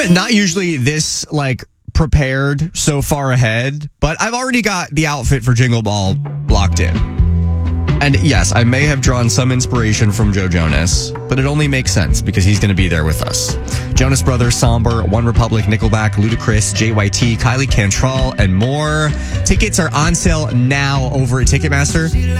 I'm not usually this prepared so far ahead, but I've already got the outfit for Jingle Ball locked in. And yes, I may have drawn some inspiration from Joe Jonas, but it only makes sense because he's going to be there with us. Jonas Brothers, Somber, One Republic, Nickelback, Ludacris, JYT, Kylie Cantrell, and more. Tickets are on sale now over at Ticketmaster.